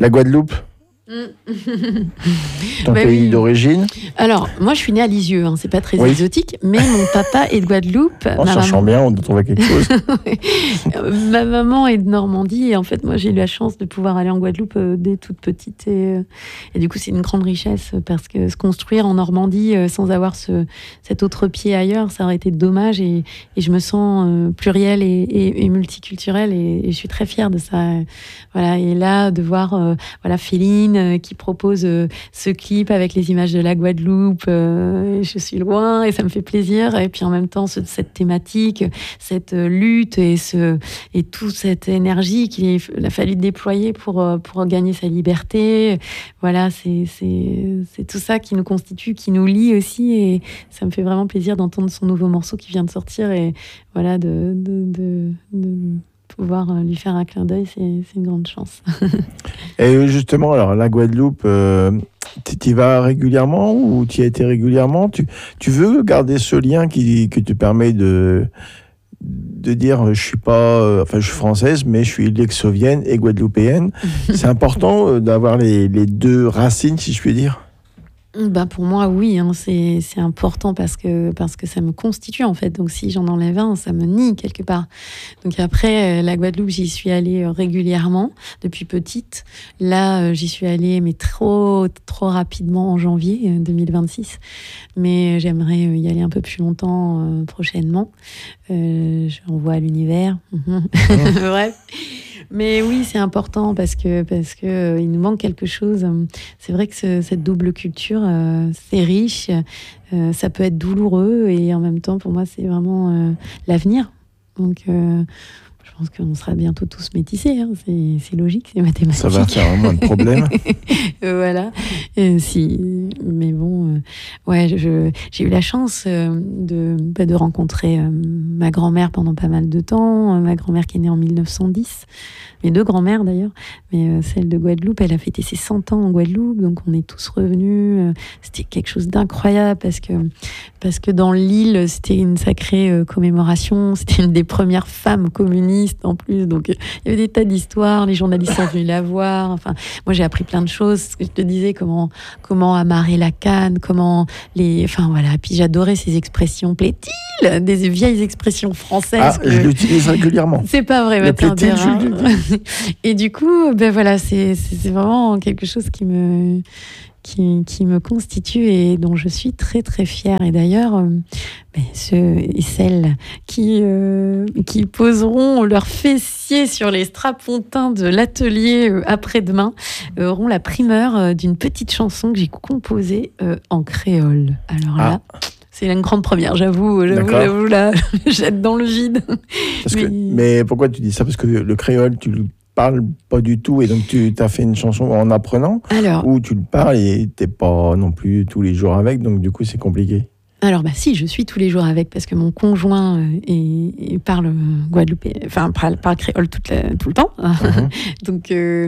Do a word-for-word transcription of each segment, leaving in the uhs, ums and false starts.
La Guadeloupe, ton Bah pays oui. d'origine. Alors, moi, je suis née à Lisieux, hein, c'est pas très Oui. exotique, mais mon papa est de Guadeloupe. En ma cherchant maman... bien, on doit trouver quelque chose. ma maman est de Normandie, et en fait, moi, j'ai eu la chance de pouvoir aller en Guadeloupe euh, dès toute petite. Et, euh, et du coup, c'est une grande richesse, parce que se construire en Normandie euh, sans avoir ce, cet autre pied ailleurs, ça aurait été dommage. Et, et je me sens euh, plurielle et, et, et multiculturelle, et, et je suis très fière de ça. Voilà. Et là, de voir euh, voilà, Féline euh, qui propose euh, ce clip avec les images de la Guadeloupe, euh, et je suis loin et ça me fait plaisir. Et puis en même temps, ce, cette thématique, cette euh, lutte et, ce, et toute cette énergie qu'il a fallu déployer pour, euh, pour gagner sa liberté. Voilà, c'est, c'est, c'est tout ça qui nous constitue, qui nous lie aussi. Et ça me fait vraiment plaisir d'entendre son nouveau morceau qui vient de sortir, et voilà, de, de, de, de pouvoir lui faire un clin d'œil, c'est, c'est une grande chance. Et justement, alors la Guadeloupe, euh, tu y vas régulièrement ou tu y as été régulièrement? tu, tu veux garder ce lien qui, qui te permet de, de dire je suis pas, euh, enfin je suis française, mais je suis lexivienne et guadeloupéenne. C'est important euh, d'avoir les, les deux racines, si je puis dire. Ben pour moi, oui, hein, c'est, c'est important parce que, parce que ça me constitue, en fait. Donc, si j'en enlève un, ça me nie quelque part. Donc, après, la Guadeloupe, j'y suis allée régulièrement depuis petite. Là, j'y suis allée, mais trop, trop rapidement en janvier deux mille vingt-six. Mais j'aimerais y aller un peu plus longtemps euh, prochainement. Euh, j'envoie à l'univers. Bref. Mais oui, c'est important parce que parce que euh, il nous manque quelque chose. C'est vrai que ce, cette double culture, euh, c'est riche. Euh, ça peut être douloureux, et en même temps, pour moi, c'est vraiment euh, l'avenir. Donc, euh, je pense qu'on sera bientôt tous métissés. Hein. C'est, c'est logique, c'est mathématique. Ça va faire moins de problèmes. Voilà. Et si, mais bon, euh, ouais, je, j'ai eu la chance euh, de, bah, de rencontrer euh, ma grand-mère pendant pas mal de temps. Euh, ma grand-mère qui est née en mille neuf cent dix. Mes deux grand-mères d'ailleurs, mais euh, celle de Guadeloupe, elle a fêté ses cent ans en Guadeloupe, donc on est tous revenus. Euh, c'était quelque chose d'incroyable parce que, parce que dans l'île, c'était une sacrée euh, commémoration. C'était une des premières femmes communistes en plus, donc euh, il y avait des tas d'histoires. Les journalistes sont venus la voir. Enfin, moi j'ai appris plein de choses. Ce que je te disais, comment, comment amarrer la canne, comment les. Enfin voilà, puis j'adorais ces expressions plaît-il, des vieilles expressions françaises. Ah, que... je l'utilise régulièrement. C'est pas vrai, Le Mathieu. plaît-il, je le Et du coup, ben voilà, c'est, c'est, c'est vraiment quelque chose qui me, qui, qui me constitue et dont je suis très très fière. Et d'ailleurs, euh, ben, ceux et celles qui, euh, qui poseront leurs fessiers sur les strapontins de l'atelier euh, après-demain euh, auront la primeur euh, d'une petite chanson que j'ai composée euh, en créole. Alors là... Ah. C'est une grande première, j'avoue, j'avoue, D'accord. j'avoue, là, je jette dans le vide. Parce mais... Que, mais pourquoi tu dis ça? Parce que le créole, tu le parles pas du tout, et donc tu as fait une chanson en apprenant? Alors, ou tu le parles et t'es pas non plus tous les jours avec, donc du coup c'est compliqué. Alors, bah si, je suis tous les jours avec, parce que mon conjoint euh, est, est parle guadeloupéen, enfin, parle, parle créole toute la, tout le temps. Uh-huh. Donc, euh,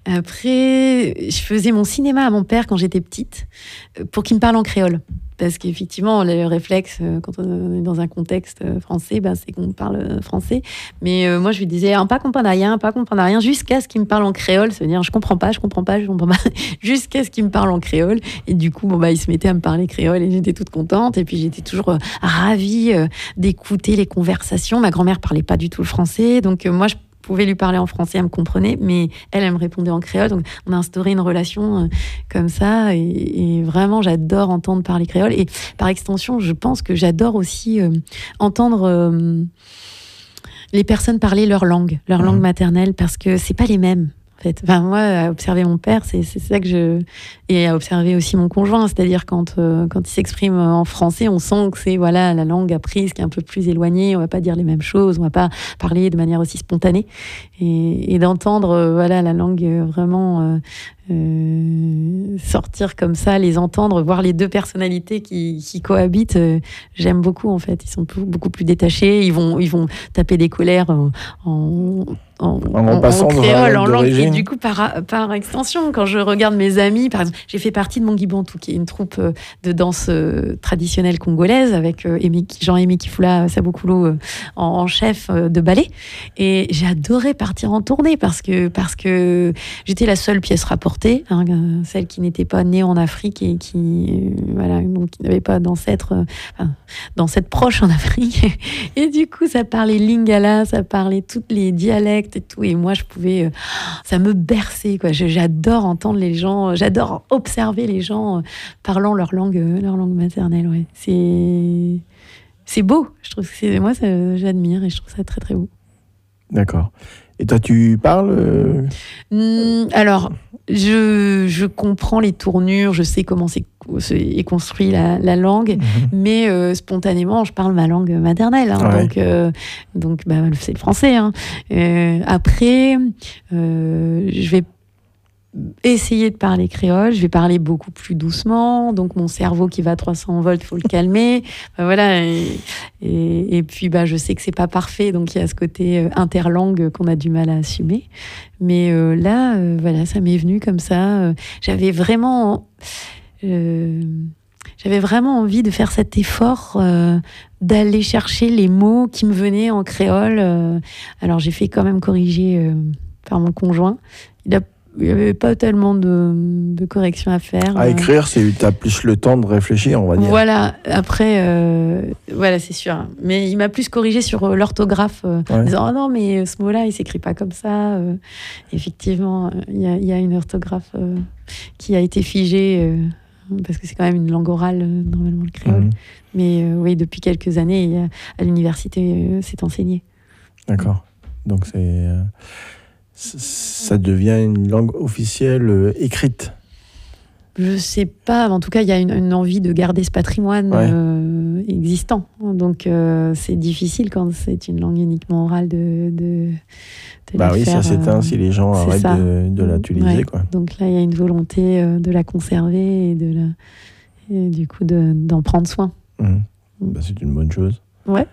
après, je faisais mon cinéma à mon père quand j'étais petite, pour qu'il me parle en créole. Parce qu'effectivement, le réflexe, quand on est dans un contexte français, ben, c'est qu'on parle français. Mais euh, moi, je lui disais, ah, pas comprendre rien, pas comprendre rien, jusqu'à ce qu'il me parle en créole. Ça veut dire, je comprends pas, je comprends pas, je comprends pas, jusqu'à ce qu'il me parle en créole. Et du coup, bon, bah, il se mettait à me parler créole et j'étais toute contente. Et puis, j'étais toujours euh, ravie euh, d'écouter les conversations. Ma grand-mère parlait pas du tout le français. Donc, euh, moi, je pouvais lui parler en français, elle me comprenait, mais elle, elle me répondait en créole. Donc, on a instauré une relation euh, comme ça. Et, et vraiment, j'adore entendre parler créole. Et par extension, je pense que j'adore aussi euh, entendre euh, les personnes parler leur langue, leur mmh. langue maternelle, parce que c'est pas les mêmes. En fait. Enfin, moi, à observer mon père, c'est, c'est ça que je... Et à observer aussi mon conjoint, c'est-à-dire quand, euh, quand il s'exprime en français, on sent que c'est voilà, la langue apprise qui est un peu plus éloignée, on va pas dire les mêmes choses, on va pas parler de manière aussi spontanée. Et, et d'entendre euh, voilà, la langue vraiment euh, euh, sortir comme ça, les entendre, voir les deux personnalités qui, qui cohabitent, euh, j'aime beaucoup en fait. Ils sont beaucoup plus détachés, ils vont, ils vont taper des colères en... en en, en, en, en, passant en créole, en langue. d'origine. Et du coup, par, par extension, quand je regarde mes amis, par exemple, j'ai fait partie de Monguibantou, qui est une troupe de danse euh, traditionnelle congolaise, avec euh, Jean-Émile Kifula Sabokoulo euh, en, en chef euh, de ballet. Et j'ai adoré partir en tournée parce que, parce que j'étais la seule pièce rapportée, hein, celle qui n'était pas née en Afrique et qui, euh, voilà, donc, qui n'avait pas d'ancêtre, euh, enfin, d'ancêtre proche en Afrique. Et du coup, ça parlait lingala, ça parlait tous les dialectes et tout. Et moi, je pouvais, euh, ça me berçait, quoi. J'adore entendre les gens, j'adore observer les gens euh, parlant leur langue, euh, leur langue maternelle. Ouais. C'est, c'est beau. Je trouve que c'est, moi, ça, j'admire et je trouve ça très très beau. D'accord. Et toi, tu parles euh... mmh, Alors, je, je comprends les tournures, je sais comment c'est, est construit la, la langue, mmh. mais euh, spontanément, je parle ma langue maternelle. Hein, ouais. Donc, euh, donc bah, c'est le français. Hein. Euh, après, euh, je vais essayer de parler créole, je vais parler beaucoup plus doucement, donc mon cerveau qui va à trois cents volts, il faut le calmer. Ben voilà, et, et, et puis bah, je sais que c'est pas parfait, donc il y a ce côté euh, interlangue qu'on a du mal à assumer. Mais euh, là, euh, voilà, ça m'est venu comme ça. Euh, j'avais vraiment... Euh, j'avais vraiment envie de faire cet effort euh, d'aller chercher les mots qui me venaient en créole. Euh, alors j'ai fait quand même corriger euh, par mon conjoint. Il a Il n'y avait pas tellement de, de corrections à faire. À écrire, tu as plus le temps de réfléchir, on va dire. Voilà, après, euh, voilà, c'est sûr. Mais il m'a plus corrigé sur l'orthographe, euh, ouais. en disant « Oh non, mais ce mot-là, il ne s'écrit pas comme ça. Euh, » Effectivement, il y, y a une orthographe euh, qui a été figée, euh, parce que c'est quand même une langue orale, euh, normalement, le créole. Mmh. Mais euh, oui, depuis quelques années, a, à l'université, euh, c'est enseigné. D'accord. Donc c'est... Euh... ça devient une langue officielle euh, écrite. Je sais pas, mais en tout cas, il y a une, une envie de garder ce patrimoine ouais. euh, existant. Donc, euh, c'est difficile quand c'est une langue uniquement orale de, de, de bah la oui, faire. ça s'éteint euh, si les gens arrêtent ça. de, de l'utiliser. Ouais. Quoi. Donc là, il y a une volonté euh, de la conserver et, de la, et du coup de, d'en prendre soin. Mmh. Mmh. Bah, c'est une bonne chose. Ouais.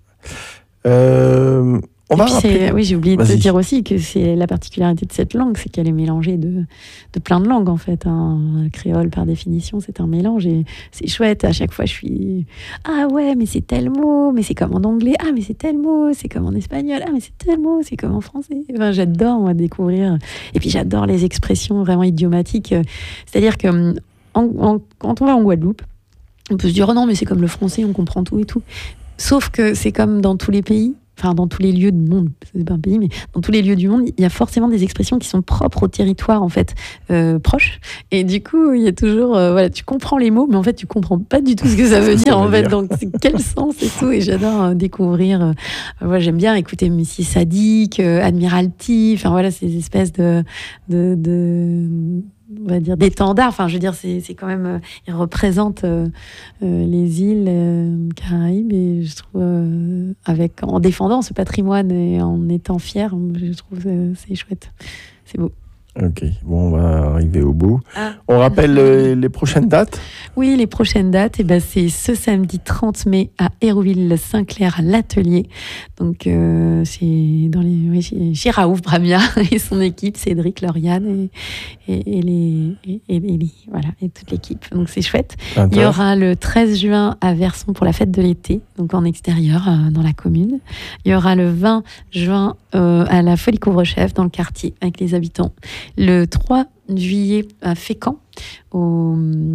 Euh... On va c'est, oui, j'ai oublié de te dire aussi que c'est la particularité de cette langue, c'est qu'elle est mélangée de, de plein de langues en fait. Hein. Le créole, par définition, c'est un mélange et c'est chouette. À chaque fois, je suis ah ouais, mais c'est tel mot, mais c'est comme en anglais. Ah mais c'est tel mot, c'est comme en espagnol. Ah mais c'est tel mot, c'est comme en français. Enfin, j'adore moi découvrir. Et puis j'adore les expressions vraiment idiomatiques. C'est-à-dire que en, en, quand on va en Guadeloupe, on peut se dire oh non mais c'est comme le français, on comprend tout et tout. Sauf que c'est comme dans tous les pays. Enfin, dans tous les lieux du monde, c'est pas un pays, mais dans tous les lieux du monde, il y a forcément des expressions qui sont propres au territoire, en fait, euh, proche. Et du coup, il y a toujours, euh, voilà, tu comprends les mots, mais en fait, tu comprends pas du tout ce que ça veut dire, en fait. Dire. Donc, c'est quel sens et tout. Et j'adore euh, découvrir. Euh, voilà, j'aime bien écouter Missy Sadiq, euh, Admiralty. Enfin, voilà, ces espèces de, de, de on va dire d'étendard. Enfin, je veux dire, c'est, c'est quand même, euh, il représente euh, euh, les îles euh, Caraïbes et je trouve, euh, avec en défendant ce patrimoine et en étant fier, je trouve que c'est chouette, c'est beau. Ok, bon, on va arriver au bout. Ah. On rappelle les, les prochaines dates ? Oui, les prochaines dates, eh ben, c'est ce samedi trente mai à Hérouville-Saint-Clair, à l'Atelier. Donc, euh, c'est dans les, oui, chez, chez Raouf Bramia et son équipe, Cédric, Lauriane et, et, et, les, et, et, les, voilà, et toute l'équipe. Donc, c'est chouette. Il y aura le treize juin à Verson pour la fête de l'été, donc en extérieur, euh, dans la commune. Il y aura le vingt juin euh, à la Folie Couvre-Chef, dans le quartier, avec les habitants. Le trois juillet à Fécamp, au,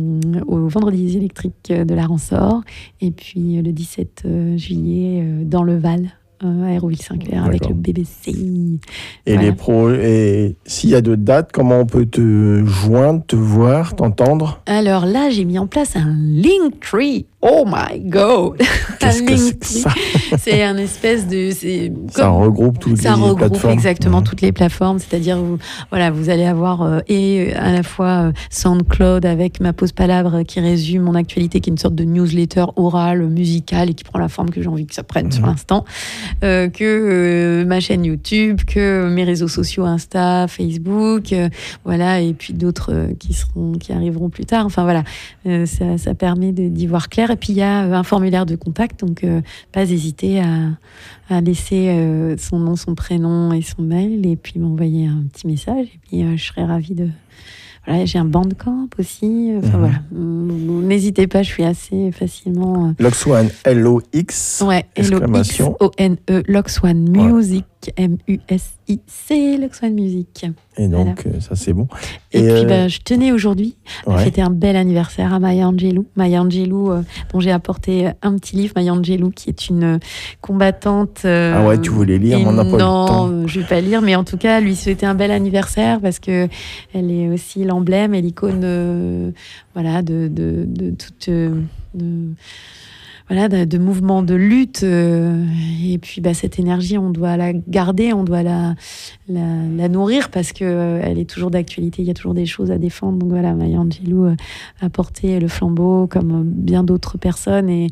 au Vendredis électrique de la Ransort, et puis le dix-sept juillet dans le Val, à Hérouville-Saint-Clair, avec le B B C. Et, voilà. les pro... et s'il y a d'autres dates, comment on peut te joindre, te voir, t'entendre ? Alors là, j'ai mis en place un Linktree. Oh my God! Qu'est-ce que c'est que ça? C'est un espèce de... C'est ça comme, regroupe toutes ça les regroupe plateformes. exactement mmh. toutes les plateformes. C'est-à-dire, vous, voilà, vous allez avoir euh, et à la fois euh, SoundCloud avec ma pause palabre qui résume mon actualité, qui est une sorte de newsletter orale, musicale et qui prend la forme que j'ai envie que ça prenne mmh. sur l'instant, euh, que euh, ma chaîne YouTube, que mes réseaux sociaux Insta, Facebook, euh, voilà, et puis d'autres euh, qui seront, qui arriveront plus tard. Enfin voilà, euh, ça, ça permet de, d'y voir clair. Et puis il y a un formulaire de contact, donc euh, pas hésiter à, à laisser euh, son nom, son prénom et son mail, et puis m'envoyer un petit message. Et puis euh, je serais ravie de. Voilà, j'ai un Bandcamp aussi. Enfin, mmh. voilà. N'hésitez pas, je suis assez facilement. Euh... Loxone, L O X. Ouais, L O X O N E, Loxone Music, ouais. M U S I C, Loxone Music. Et donc, voilà. euh, ça, c'est bon. Et, et puis, euh... bah, je tenais aujourd'hui ouais. à fêter un bel anniversaire à Maya Angelou. Maya Angelou, euh, dont j'ai apporté un petit livre, Maya Angelou, qui est une combattante. Euh, ah ouais, tu voulais lire, mais on n'a pas eu le temps. Non, je ne vais pas lire, mais en tout cas, lui souhaiter un bel anniversaire parce qu'elle est aussi l'emblème et l'icône euh, voilà, de, de, de toute. Euh, de, Voilà, de, de mouvements de lutte. Euh, et puis, bah, cette énergie, on doit la garder, on doit la, la, la nourrir parce qu'elle euh, est toujours d'actualité. Il y a toujours des choses à défendre. Donc voilà, Maya Angelou euh, a porté le flambeau comme bien d'autres personnes. Et,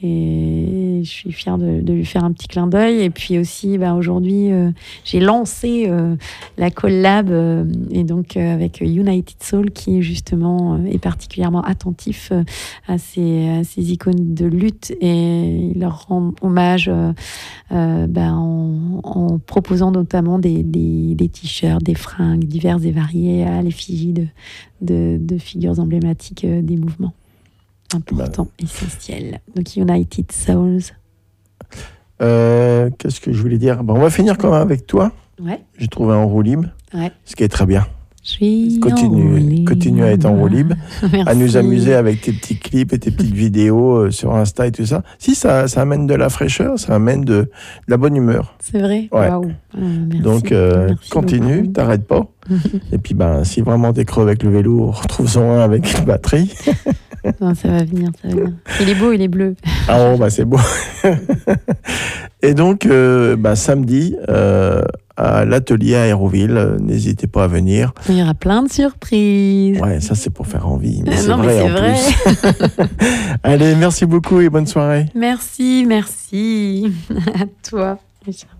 et je suis fière de, de lui faire un petit clin d'œil. Et puis aussi, bah, aujourd'hui, euh, j'ai lancé euh, la collab euh, et donc euh, avec United Soul qui, justement, euh, est particulièrement attentif euh, à, ces, à ces icônes de lutte. Et il leur rend hommage euh, euh, ben, en, en proposant notamment des, des, des t-shirts, des fringues diverses et variées à l'effigie de, de, de figures emblématiques euh, des mouvements importants, ben. essentiels. Donc United Souls. Euh, qu'est-ce que je voulais dire ben, on va finir quand même avec toi. Ouais. J'ai trouvé un roue libre, ouais. ce qui est très bien. Continue, continue à être en roue libre, à nous amuser avec tes petits clips et tes petites vidéos euh, sur Insta et tout ça. Si, ça, ça amène de la fraîcheur, ça amène de, de la bonne humeur. C'est vrai. Ouais. Wow. Euh, merci. Donc, euh, merci continue, beaucoup. T'arrêtes pas. Et puis, ben, si vraiment t'es creux avec le vélo, retrouve-en un avec une batterie. Non, ça va venir, ça va venir. Il est beau, il est bleu. Ah bon, bah c'est beau. Et donc, euh, bah, samedi, euh, à l'atelier à Aéroville, euh, n'hésitez pas à venir. Il y aura plein de surprises. Ouais, ça c'est pour faire envie. Mais euh, c'est non, vrai mais c'est en vrai. plus. Allez, merci beaucoup et bonne soirée. Merci, merci. À toi.